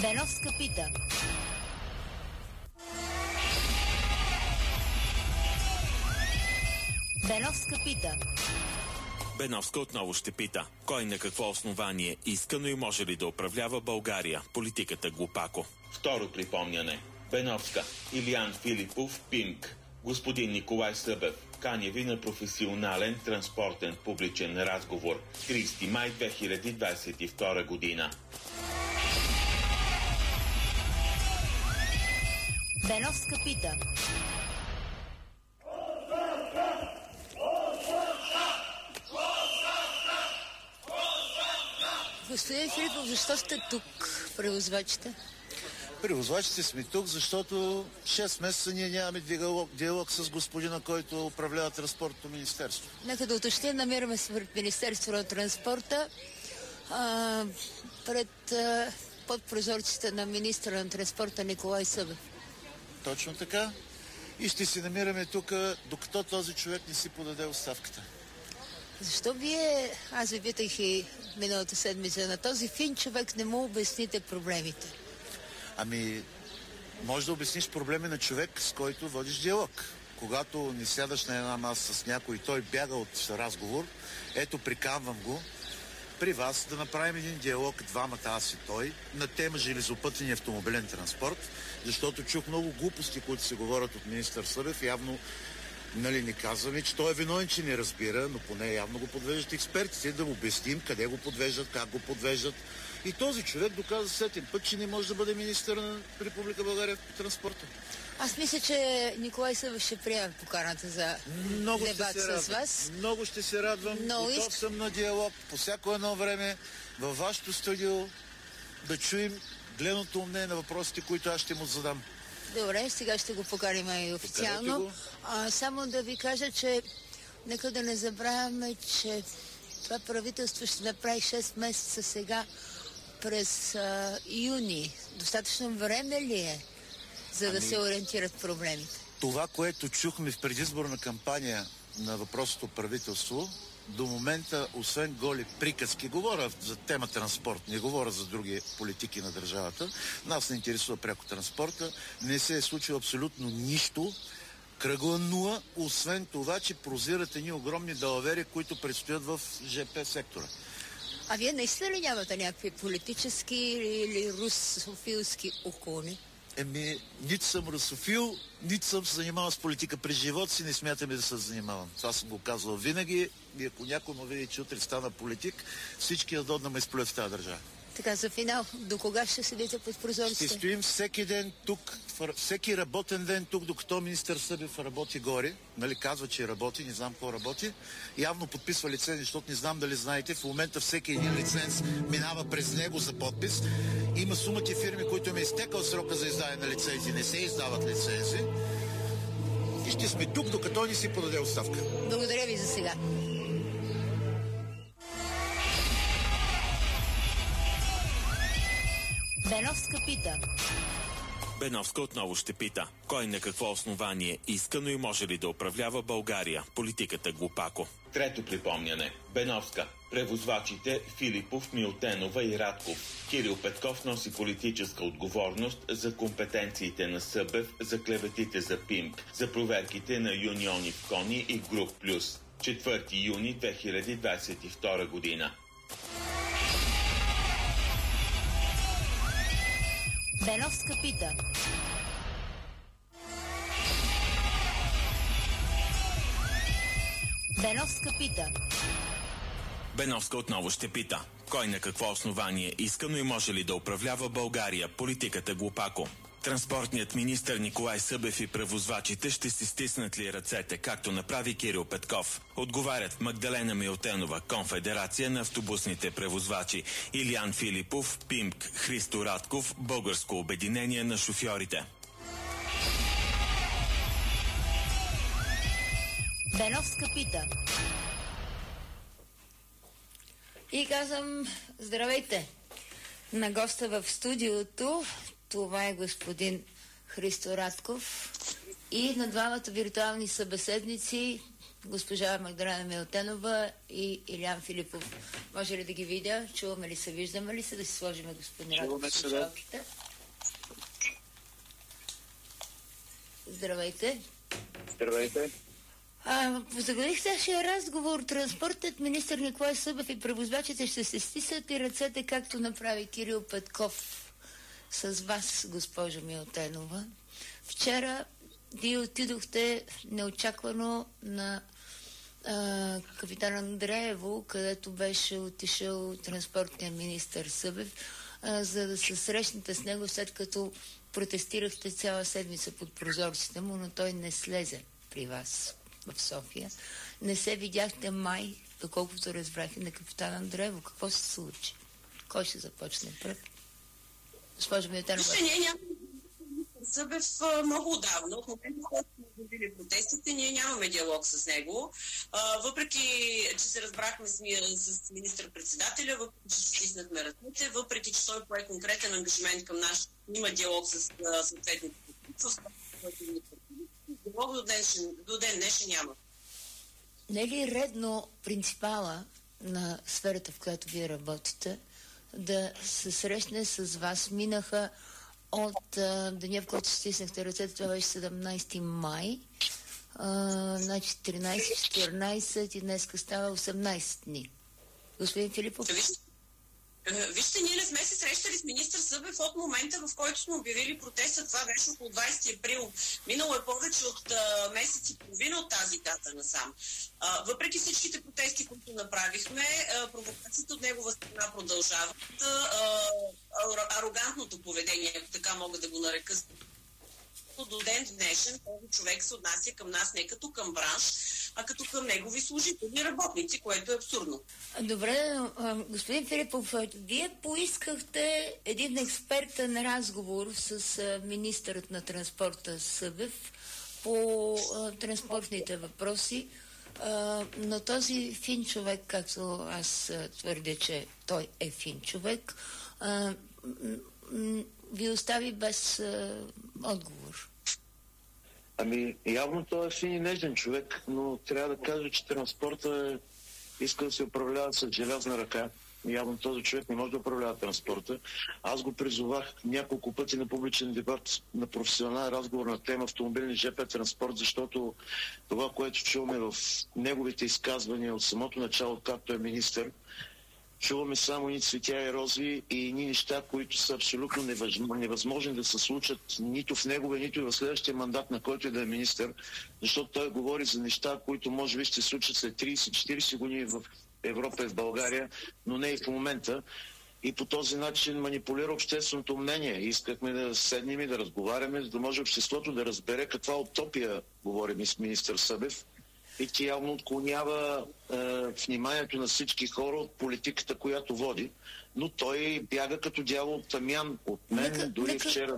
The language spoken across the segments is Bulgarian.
Беновска пита. Беновска пита. Беновска отново ще пита. Кой на какво основание иска, но и може ли да управлява България? Политиката глупако. Второ припомняне. Беновска. Илиян Филипов, ПИМК. Господин Николай Събев. Каня ви на професионален транспортен публичен разговор. 30 май 2022 година. Беновска пита. Господин Филипов, защо сте тук, превозвачите? Превозвачите сме тук, защото 6 месеца ние нямаме диалог с господина, който управлява транспортното министерство. Нека да уточним, намираме се пред Министерство на транспорта, под прозорците на министра на транспорта Николай Събев. Точно така. И ще се намираме тук, докато този човек не си подаде оставката. Защо вие, аз ви питах и миналата седмица, на този фин човек не му обясните проблемите? Ами, може да обясниш проблеми на човек, с който водиш диалог. Когато не сядаш на една маса с някой и той бяга от разговор, ето приканвам го при вас да направим един диалог, двамата, аз и той, на тема железопътен и автомобилен транспорт, защото чух много глупости, които се говорят от министър Събев. Явно, не казваме, че той е виновен, че не разбира, но поне явно го подвеждат експертите, да му обясним къде го подвеждат, как го подвеждат. И този човек доказа сетен път, че не може да бъде министър на Република България по транспорта. Аз мисля, че Николай Събев ще приеме поканата за дебат с вас. Много ще се радвам. Готов съм на диалог по всяко едно време във вашето студио да чуем гледното мнение на въпросите, които аз ще му задам. Добре, сега ще го поканим и официално. Само да ви кажа, че нека да не забравяме, че това правителство ще направи 6 месеца сега през юни. Достатъчно време ли е, за да се ориентират проблемите? Това, което чухме в предизборна кампания на въпросното правителство, до момента, освен голи приказки, говоря за тема транспорт, не говоря за други политики на държавата, нас не интересува пряко транспорта, не се е случило абсолютно нищо, кръгла нула, освен това, че прозират едни огромни далавери, които предстоят в ЖП сектора. А вие наистина ли нямате някакви политически или русофилски уклони? Нито съм русофил, нито съм се занимавал с политика през живота си, не смятаме да се занимавам. Това съм го казвал винаги и ако някой му види, че утре стана политик, всички да дойдат да ме изплюят в тази държава. Така, за финал, до кога ще седите под прозорците? Ще стоим всеки ден тук, всеки работен ден тук, докато министър Събев работи горе. Казва, че работи, не знам какво работи. Явно подписва лиценз, защото не знам дали знаете. В момента всеки един лиценз минава през него за подпис. Има сумати фирми, които им е изтекал срока за издаване на лицензи. Не се издават лицензи. И ще сме тук, докато ни си подаде оставка. Благодаря ви за сега. Беновска пита. Беновска отново ще пита. Кой на какво основание иска, но и може ли да управлява България? Политиката глупако. Трето припомняне. Беновска. Превозвачите Филипов, Милтенова и Радков. Кирил Петков носи политическа отговорност за компетенциите на Събев, за клеветите за ПИМК, за проверките на Юниони в Кони и Груп Плюс. 4 юни 2022 година. Беновска пита. Беновска пита. Беновска отново ще пита. Кой на какво основание иска, но и може ли да управлява България? Политиката глупако. Транспортният министър Николай Събев и превозвачите ще си стиснат ли ръцете, както направи Кирил Петков? Отговарят Магдалена Милтенова, Конфедерация на автобусните превозвачи, Илиян Филипов, ПИМК, Христо Радков, Българско обединение на шофьорите. Беновска пита. И казвам здравейте на госта в студиото. Това е господин Христо Радков и на двамата виртуални събеседници госпожа Магдалена Милтенова и Илиян Филипов. Може ли да ги видя? Чуваме ли се? Виждаме ли се? Да си сложим господин Радев в слушалките. Здравейте. Здравейте. Заглавих нашия разговор. Транспортът, министър Николай Събев и превозвачите ще се стисат и ръцете, както направи Кирил Петков с вас, госпожо Милтенова. Вчера вие отидохте неочаквано на капитан Андреево, където беше отишъл транспортният министър Събев, за да се срещнете с него, след като протестирахте цяла седмица под прозорците му, но той не слезе при вас в София. Не се видяхте май, доколкото разбрах, на капитан Андреево. Какво се случи? Кой ще започне пръв? Госпожа Милтенова. Събев много отдавна, от момента, в който сме били протестите, ние нямаме диалог с него. Въпреки, че се разбрахме с министър-председателя, въпреки, че стиснахме ръцете, въпреки, че той пое конкретен ангажимент към наш, има диалог с съответните правителства, диалог до ден днешен няма. Не е ли редно принципала на сферата, в която вие работите, да се срещне с вас? Минаха от деня, в който стиснахте ръцете, това беше 17 май, значи 13-14 и днеска става 18 дни. Господин Филипов? Вижте, ние не сме се срещали с министър Събев от момента, в който сме обявили протеста. Това беше около 20 април. Минало е повече от месец и половина от тази дата насам. Въпреки всичките протести, които направихме, провокацията от негова страна продължават. Арогантното поведение, ако така мога да го нарека, до ден днешен този човек се отнася към нас не като към бранш, а като към негови служители и работници, което е абсурдно. Добре, господин Филипов, вие поискахте един експертен разговор с министърът на транспорта Събев по транспортните въпроси, но този фин човек, както аз твърдя, че той е фин човек, ви остави без отговор. Ами, явно той е фин и нежен човек, но трябва да кажа, че транспорта иска да се управлява с желязна ръка. Явно този човек не може да управлява транспорта. Аз го призовах няколко пъти на публичен дебат, на професионален разговор на тема автомобилни ЖП транспорт, защото това, което чуваме в неговите изказвания от самото начало, както е министър, чуваме само ни цветя и рози и ни неща, които са абсолютно невъзможни да се случат нито в неговия, нито и в следващия мандат, на който и да е министър, защото той говори за неща, които може би ще се случат след 30-40 години в Европа и в България, но не и в момента. И по този начин манипулира общественото мнение. Искахме да седнем и да разговаряме, за да може обществото да разбере каква утопия говорим с министър Събев. И ти явно отклонява вниманието на всички хора от политиката, която води. Но той бяга като дявол от тамян от мен, дори вчера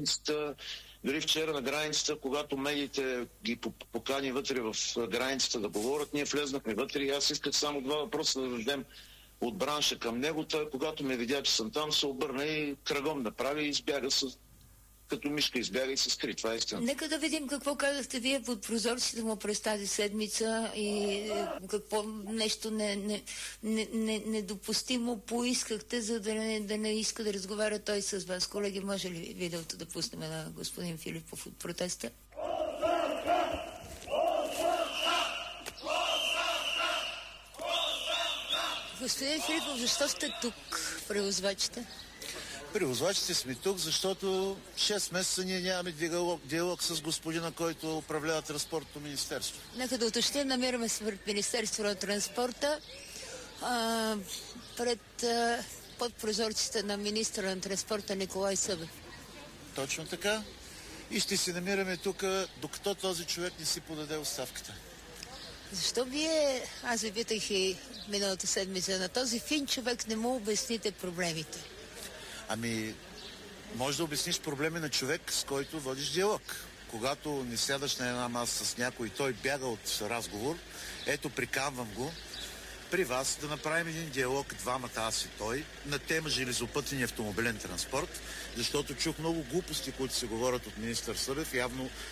на границата, когато медиите ги покани вътре в границата да говорят, ние влезнахме вътре и аз исках само два въпроса да дадем от бранша към него. Той, когато ме видя, че съм там, се обърна и кръгом направи и избяга като мишка избяга и се скри. Това е истина. Нека да видим какво казахте вие под прозорците му през тази седмица и какво нещо недопустимо поискахте, за да не иска да разговаря той с вас. Колеги, може ли видеото да пуснем на господин Филипов от протеста? Господин Филипов, защо сте тук, превозвачите? Превозвачите сме тук, защото 6 месеца ние нямаме диалог с господина, който управлява транспортното министерство. Нека да уточним, намираме се пред Министерство на транспорта, под прозорците на министъра на транспорта Николай Събев. Точно така. И ще се намираме тук, докато този човек не си подаде оставката. Защо вие, аз ви питах и миналата седмица, на този фин човек не му обясните проблемите? Ами, може да обясниш проблеми на човек, с който водиш диалог. Когато не сядаш на една маса с някой, той бяга от разговор, ето приканвам го при вас да направим един диалог, двамата, аз и той, на тема железопътен и автомобилен транспорт, защото чух много глупости, които се говорят от министър Събев. Явно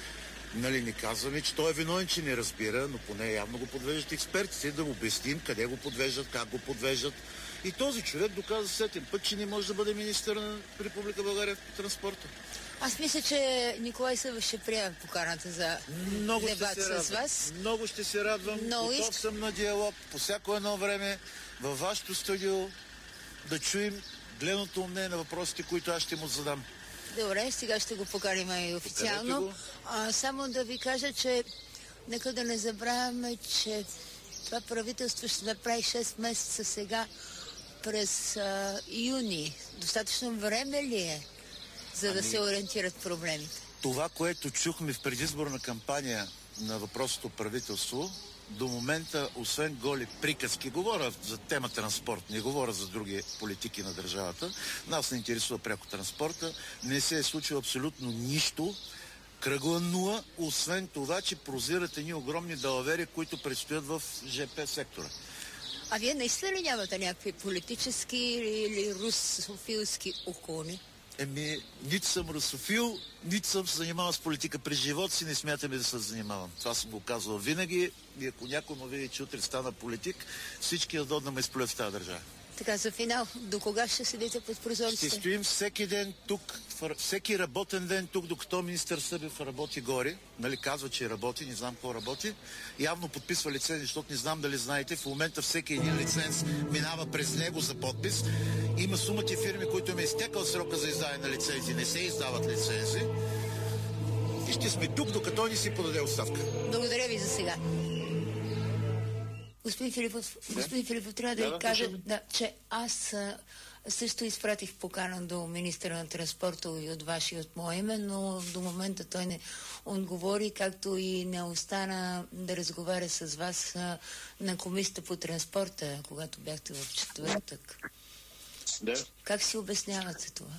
Нали, не казваме, че той е виновен, че не разбира, но поне явно го подвеждат експертите, да го обясним къде го подвеждат, как го подвеждат. И този човек доказа сетен път, че не може да бъде министър на Република България по транспорта. Аз мисля, че Николай Събев ще приеме поканата за дебат с вас. Много ще се радвам. Готов съм на диалог по всяко едно време във вашето студио да чуем гледното мнение на въпросите, които аз ще му задам. Добре, сега ще го поканим и официално. Само да ви кажа, че нека да не забравяме, че това правителство ще направи 6 месеца сега през юни. Достатъчно време ли е, за да се ориентират проблемите? Това, което чухме в предизборна кампания на въпросното правителство, до момента, освен голи приказки, говоря за тема транспорт, не говоря за други политики на държавата, нас не интересува пряко транспорта, не се е случило абсолютно нищо, кръгла нула, освен това, че прозират едни огромни далавери, които предстоят в ЖП сектора. А вие наистина ли нямате някакви политически или русофилски уклони? Нито съм русофил, нито съм се занимавал с политика през живота си, не смятаме да се занимавам. Това съм го казвал винаги и ако някой ме види, че утре стана политик, всички да ме изплюят в тази държава. Така, за финал, до кога ще седите под прозорците? Ще стоим всеки ден тук, всеки работен ден тук, докато министър Събев работи горе. Нали, казва, че работи, не знам какво работи. Явно подписва лицензи, защото не знам дали знаете, в момента всеки един лиценз минава през него за подпис. Има сумати фирми, които им е изтекал срока за издаване на лицензи, не се издават лицензи. И ще сме тук, докато ни си подаде оставка. Благодаря ви за сега. Господин Филипов, трябва да ви кажа, че аз също изпратих покана до министъра на транспорта и от ваше и от мое име, но до момента той не отговори, както и не остана да разговаря с вас на комисията по транспорта, когато бяхте в четвъртък. Да. Как си обяснявате това?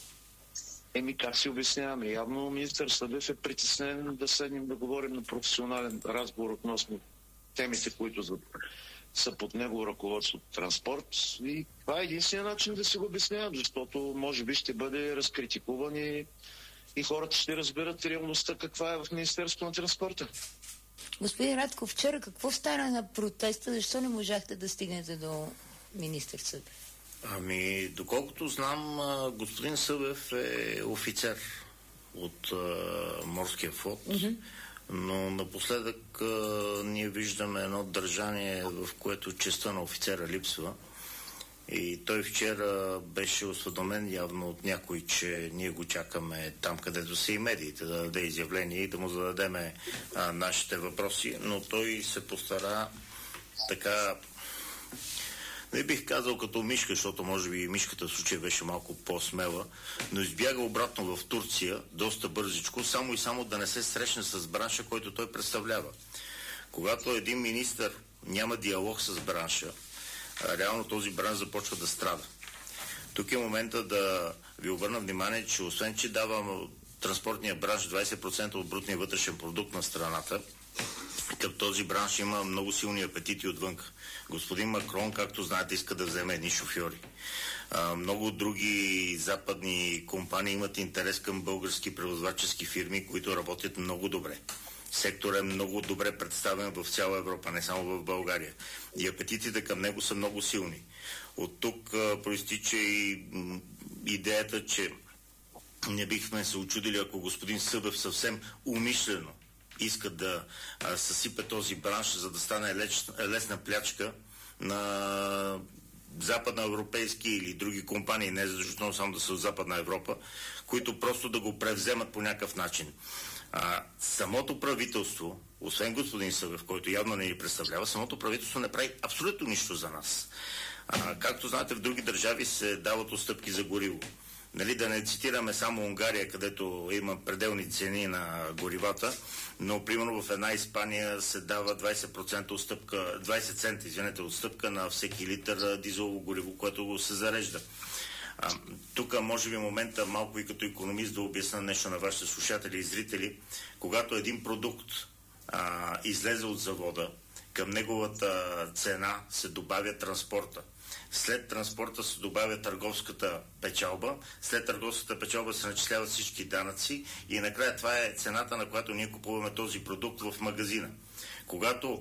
Как си обясняваме? Явно министър Събев е притеснен да седнем да говорим на професионален разговор относно темите, които са под него ръководство транспорт. И това е единствения начин да си го обяснявам, защото може би ще бъде разкритикуван и хората ще разберат реалността каква е в Министерството на транспорта. Господин Радков, вчера какво стана на протеста? Защо не можахте да стигнете до министър Събев? Доколкото знам, господин Събев е офицер от морския флот. Но напоследък ние виждаме едно държание, в което честта на офицера липсва. И той вчера беше осведомен явно от някой, че ние го чакаме там, където са и медиите, да даде изявление и да му зададеме нашите въпроси. Но той се постара така, не бих казал като мишка, защото може би мишката в случая беше малко по-смела, но избяга обратно в Турция доста бързичко, само и само да не се срещне с бранша, който той представлява. Когато един министър няма диалог с бранша, реално този бранш започва да страда. Тук е момента да ви обърна внимание, че освен, че дава транспортния бранш 20% от брутния вътрешен продукт на страната, към този бранш има много силни апетити отвън. Господин Макрон, както знаете, иска да вземе едни шофьори. Много други западни компании имат интерес към български превозвачески фирми, които работят много добре. Секторът е много добре представен в цяла Европа, не само в България. И апетитите към него са много силни. От тук проистича и идеята, че не бихме се учудили, ако господин Събев съвсем умишлено иска да съсипе този бранш, за да стане лесна плячка на западноевропейски или други компании, не защото само да са от Западна Европа, които просто да го превземат по някакъв начин. Самото правителство, освен господин Събев, който явно не ни представлява, самото правителство не прави абсолютно нищо за нас. Както знаете, в други държави се дават отстъпки за гориво. Да не цитираме само Унгария, където има пределни цени на горивата, но примерно в една Испания се дава 20% отстъпка, 20 цента, отстъпка на всеки литър дизелово гориво, което се зарежда. Тук може би момента малко и като икономист да обясня нещо на вашите слушатели и зрители. Когато един продукт излезе от завода, към неговата цена се добавя транспорта. след транспорта се добавя търговската печалба, след търговската печалба се начисляват всички данъци и накрая това е цената, на която ние купуваме този продукт в магазина. Когато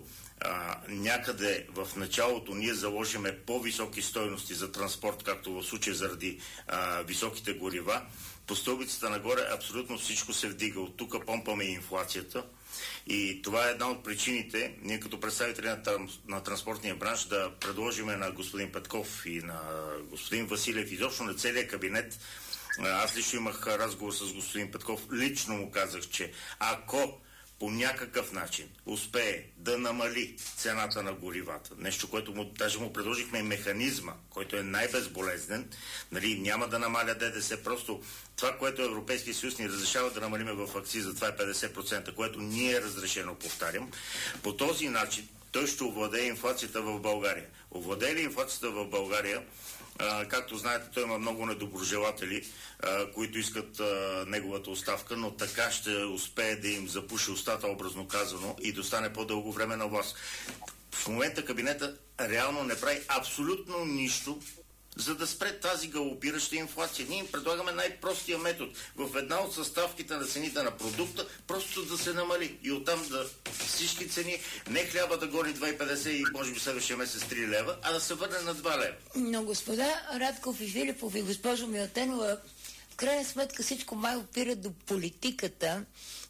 някъде в началото ние заложиме по-високи стойности за транспорт, както в случая заради високите горива, по стълбицата нагоре абсолютно всичко се вдига. От тук помпаме и инфлацията. И това е една от причините, ние като представители на транспортния бранш да предложиме на господин Петков и на господин Василев, изобщо на целия кабинет. Аз лично имах разговор с господин Петков, лично му казах, че ако по някакъв начин успее да намали цената на горивата, нещо, което даже му предложихме механизма, който е най-безболезнен, нали, няма да намаля ДДС, просто това, което Европейския съюз ни разрешава да намалиме в акциза, това е 50%, което ни е разрешено, повтарям. По този начин той ще овладее инфлацията в България. Овладее ли инфлацията в България, както знаете, той има много недоброжелатели, които искат неговата оставка, но така ще успее да им запуши устата, образно казано, и да остане по-дълго време на власт. В момента кабинета реално не прави абсолютно нищо, за да спре тази галопираща инфлация. Ние им предлагаме най-простия метод. В една от съставките на цените на продукта просто да се намали. И оттам да всички цени, не хляба да гони 2,50 и може би следващия месец 3 лева, а да се върне на 2 лева. Но господа Радков и Филипов и госпожо Милтенова, в крайна сметка всичко май опира до политиката.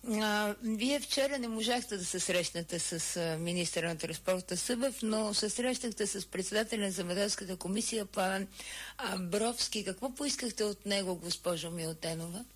Вие вчера не можахте да се срещнете с министъра на транспорта Събев, но се срещахте с председателя на Земеделската комисия Павел Абровски. Какво поискахте от него, госпожо Милтенова?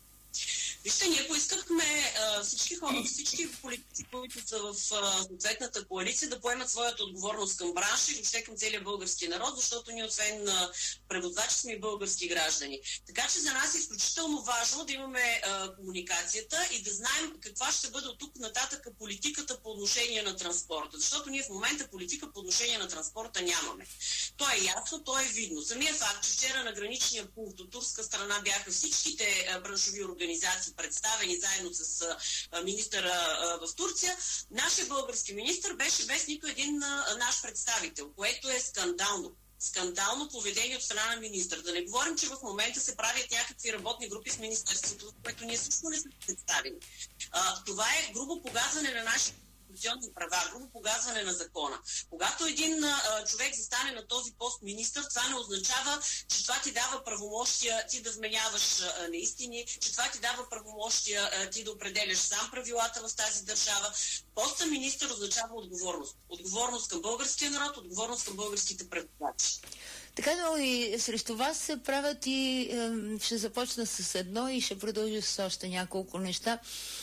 Вижте, ние поискахме всички хора, всички политици, които са в съответната коалиция, да поемат своята отговорност към бранша и въобще към целия български народ, защото ние освен превозвачи сме и български граждани. Така че за нас е изключително важно да имаме комуникацията и да знаем каква ще бъде от тук нататък политиката по отношение на транспорта. Защото ние в момента политика по отношение на транспорта нямаме. То е ясно, то е видно. Самия факт, че вчера на граничния пункт от турска страна бяха всичките браншови организации представени заедно с министъра в Турция, нашия български министър беше без нито един наш представител, което е скандално. Скандално поведение от страна на министър. Да не говорим, че в момента се правят някакви работни групи с министерството, в което ние също не сме представени. Това е грубо погазване на нашите конституционни права, грубо погазване на закона. Когато един човек застане на този пост министър, това не означава, че това ти дава правомощия ти да вменяваш неистини, че това ти дава правомощия ти да определяш сам правилата в тази държава. Поста министър означава отговорност. Отговорност към българския народ, отговорност към българските превозвачи. Така, но и срещу вас се правят и ще започна с едно и ще продължа с още няколко неща.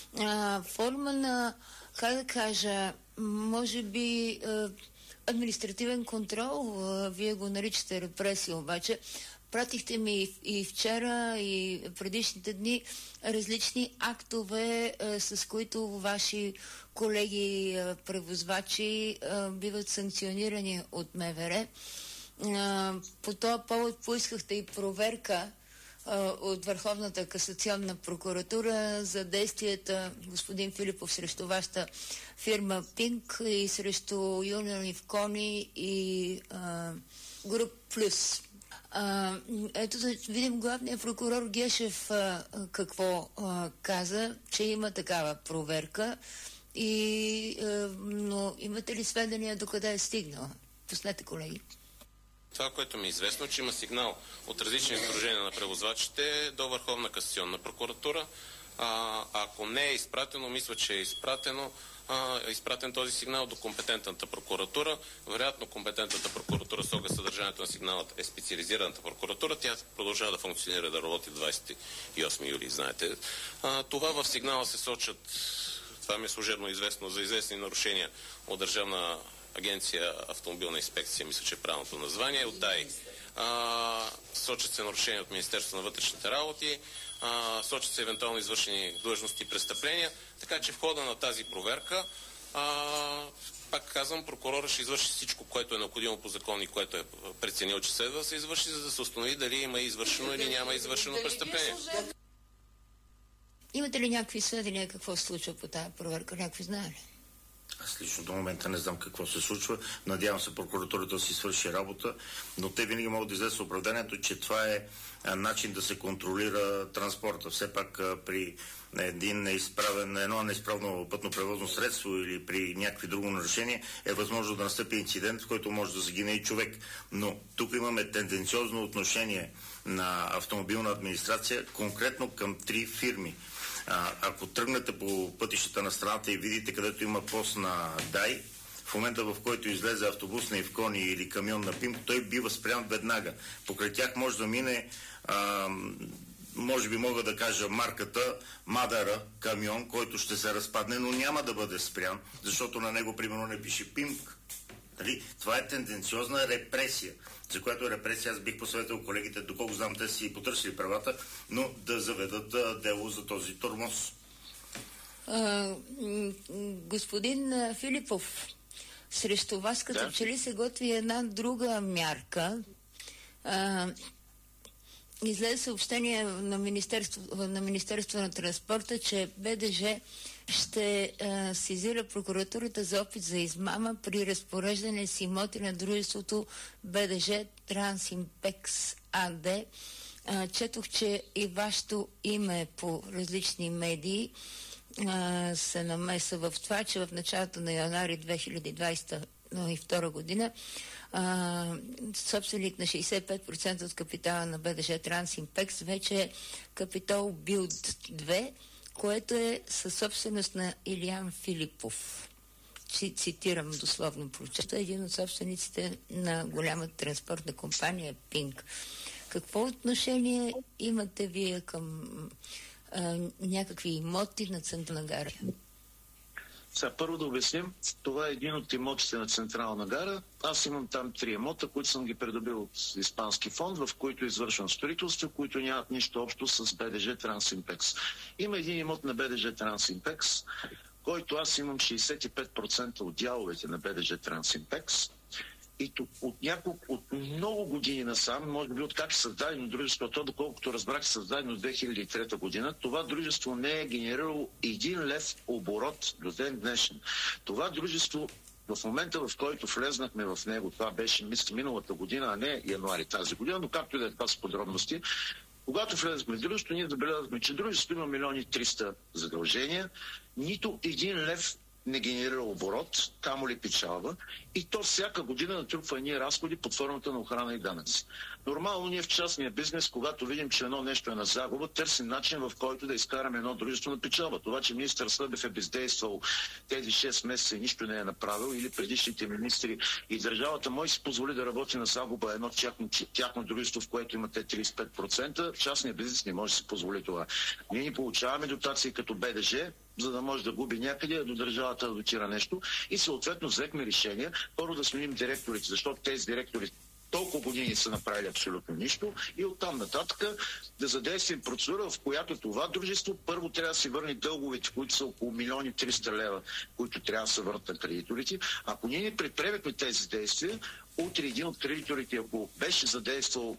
Форма на, как да кажа, може би административен контрол, вие го наричате репресия, обаче пратихте ми и вчера, и предишните дни различни актове, с които ваши колеги превозвачи биват санкционирани от МВР. По този повод поискахте и проверка от Върховната касационна прокуратура за действията, господин Филипов, срещу вашата фирма Пинк и срещу Юнион Ивкони и Груп Плюс. Ето да видим главният прокурор Гешев какво каза, че има такава проверка, но имате ли сведения докъде е стигнала? Пуснете, колеги. Това, което ми е известно, че има сигнал от различни сдружения на превозвачите до Върховна касационна прокуратура. Ако не е изпратено, мисля, че е изпратен този сигнал до компетентната прокуратура. Вероятно компетентната прокуратура с оглед съдържанието на сигналът е специализираната прокуратура. Тя продължава да функционира, да работи 28 юли, знаете. Това в сигнала се сочат, това ми е служебно известно, за известни нарушения от Държавна агенция Автомобилна инспекция, мисля, че е правилното название, от ДАИ. Сочат се нарушения от Министерството на вътрешните работи, сочат се евентуално извършени длъжности и престъпления, така че в хода на тази проверка, пак казвам, прокурора ще извърши всичко, което е необходимо по закон и което е преценил, че следва да се извърши, за да се установи дали има извършено или няма извършено престъпление. Имате ли някакви сведения какво се случва по тази проверка? Някакви знае ли? Аз лично до момента не знам какво се случва. Надявам се прокуратурата да си свърши работа, но те винаги могат да излезат с оправданието, че това е начин да се контролира транспорта. Все пак при едно неизправно пътно превозно средство или при някакви друго нарушение е възможно да настъпи инцидент, в който може да загине и човек. Но тук имаме тенденциозно отношение на автомобилна администрация конкретно към 3 фирми. Ако тръгнете по пътищата на страната и видите където има пост на ДАИ, в момента в който излезе автобус на Ивкони или камион на ПИМ, той бива спрян веднага. Покрай тях може да мине, може би мога да кажа марката Мадара камион, който ще се разпадне, но няма да бъде спрян, защото на него примерно не пише ПИМК. Дали? Това е тенденциозна репресия, за която репресия аз бих посъветвал колегите, доколко знам, те си потърсили правата, но да заведат дело за този тормоз. Господин Филипов, срещу вас като че ли се готви една друга мярка. Излезе съобщение на Министерство на транспорта, че БДЖ ще сезира прокуратурата за опит за измама при разпореждане с имоти на дружеството БДЖ Трансимпекс АД. Четох, че и вашето име по различни медии се намеса в това, че в началото на януари 2022 година собственик на 65% от капитала на БДЖ Трансимпекс вече е Капитол Билд 2, което е със собственост на Илиян Филипов. Цитирам дословно прочета, един от собствениците на голямата транспортна компания Пинк. Какво отношение имате вие към някакви имоти на Централна гара? Сега първо да обясним, това е един от имотите на Централна гара. Аз имам там 3 имота, които съм ги придобил от испански фонд, в които извършвам строителство, които нямат нищо общо с БДЖ Трансимпекс. Има един имот на БДЖ Трансимпекс, който аз имам 65% от дяловете на БДЖ Трансимпекс. И от много години насам, може би от как е създадено дружеството, доколкото разбрах, е създадено в 2003 година, това дружество не е генерирало 1 лев оборот до ден днешен. Това дружество в момента, в който влезнахме в него, това беше миналата година, а не януари тази година, но както и да е това с подробности, когато влезахме в дружеството, ние забелязахме, че дружеството има 1 300 000 задължения, нито 1 лев не генерира оборот, камо ли печалба, и то всяка година натрупва едни разходи под формата на охрана и данъци. Нормално ние в частния бизнес, когато видим, че едно нещо е на загуба, търсим начин, в който да изкараме едно дружество на печалба. Това, че министър Събев е бездействал тези 6 месеца и нищо не е направил, или предишните министри и държавата може си позволи да работи на загуба едно тяхно дружество, в което имате 35%, частният бизнес не може да си позволи това. Ние ни получаваме дотации като БДЖ, за да може да губи някъде, до държавата да дотира нещо. И съответно взехме решение първо да сменим директорите, защото тези директори толкова години са направили абсолютно нищо, и оттам нататък да задействим процедура, в която това дружество първо трябва да си върне дълговете, които са около 1 300 000 лева, които трябва да се върнат на кредиторите. Ако ние не предприемехме тези действия, утре един от кредиторите, ако беше задействал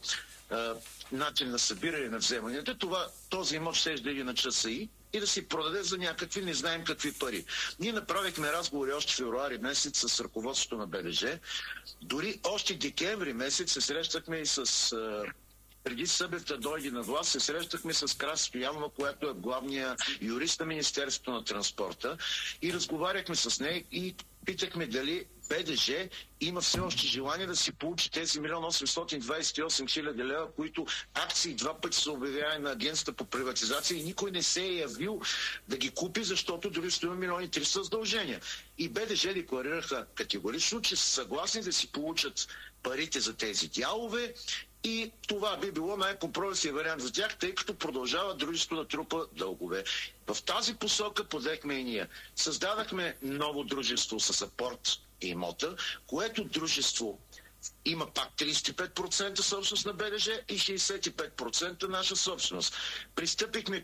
начин на събиране на вземанията, този имот ще да иде на ЧСИ и да си продаде за някакви, не знаем какви пари. Ние направихме разговори още в февруари месец с ръководството на БДЖ. Дори още декември месец се срещахме и с... преди Събев да дойде на власт, се срещахме с Крас Стоянова, която е главния юрист на Министерството на транспорта, и разговаряхме с нея и питахме дали БДЖ има все още желание да си получи тези 1 828 000 лева, които акции 2 пъти са обявявани на агенцията по приватизация, и никой не се е явил да ги купи, защото дружеството има 1 300 000 задължения. И БДЖ декларираха категорично, че са съгласни да си получат парите за тези дялове, и това би било най-компромисния вариант за тях, тъй като продължава дружеството да трупа дългове. В тази посока подехме и ние. Създадахме ново дружество с апорт и имота, което дружество има пак 35% собственост на БДЖ и 65% наша собственост. Пристъпихме към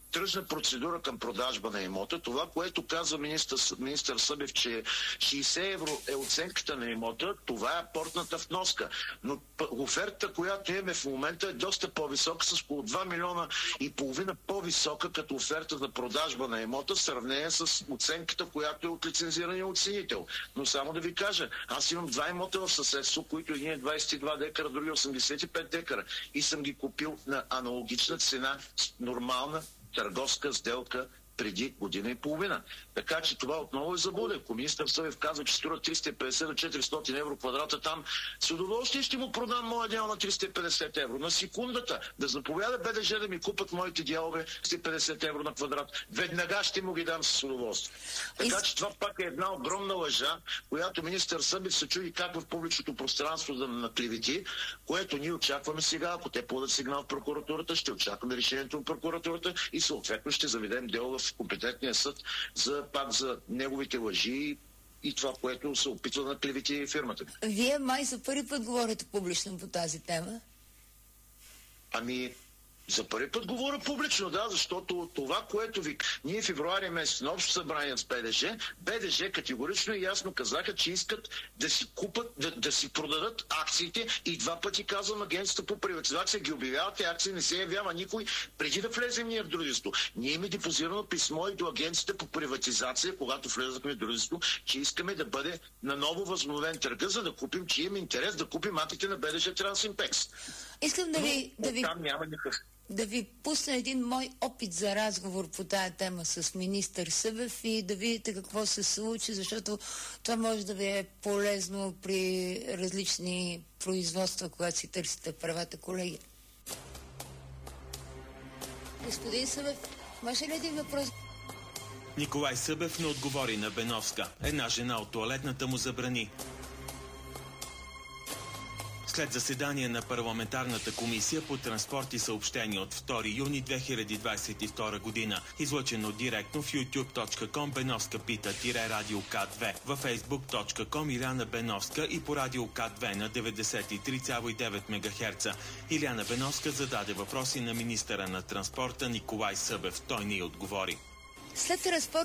тръжна процедура към продажба на имота. Това, което казва министър Събев, че 60 евро е оценката на имота, това е портната вноска. Но офертата, която имаме в момента, е доста по-висока, с около 2 милиона и половина по-висока като оферта за продажба на имота, в сравнение с оценката, която е от лицензирания оценител. Но само да ви кажа, аз имам 2 имота в съседство, които един е 22 декара, други 85 декара. И съм ги купил на аналогична цена, нормална търговска сделка преди година и половина. Така че това отново е заблуда. Ако министър Събев казва, че струва 350 до 400 евро квадрата там, с удоволствие ще му продам моя дял на 350 евро. На секундата да заповяда БДЖ да ми купат моите дялове 150 евро на квадрат. Веднага ще му ги дам с удоволствие. Така че това пак е една огромна лъжа, която министър Събев се чуди как в публичното пространство да наклевети, което ние очакваме сега. Ако те подадат сигнал в прокуратурата, ще очакваме решението на прокуратурата и съответно ще заведем дело в компетентния съд за неговите лъжи и това, което се опитва да наклевети фирмата. Вие май за първи път говорите публично по тази тема? Ами, за първи път говоря публично, да, защото това, което ние февруари месец на общо събрание с БДЖ категорично и ясно казаха, че искат да си купат, да си продадат акциите и 2 пъти казвам, агенцията по приватизация ги обявява, тези акции не се явява никой преди да влезем ние в дружество. Ние имаме депозирано писмо и до агенцията по приватизация, когато влезахме в дружество, че искаме да бъде наново възобновен търга, за да купим, че имаме интерес да купим акциите на БДЖ Трансимпекс. Искам да ви пусна един мой опит за разговор по тая тема с министър Събев и да видите какво се случи, защото това може да ви е полезно при различни производства, когато си търсите правата, колеги. Господин Събев, може ли един въпрос? Николай Събев не отговори на Беновска. Една жена от тоалетната му забрани. След заседание на парламентарната комисия по транспорт и съобщения от 2 юни 2022 година, излъчено директно в youtube.com Беновска пита-радио К2, във facebook.com Иляна Беновска и по радио К2 на 93,9 МГц. Иляна Беновска зададе въпроси на министъра на транспорта Николай Събев. Той не й отговори. След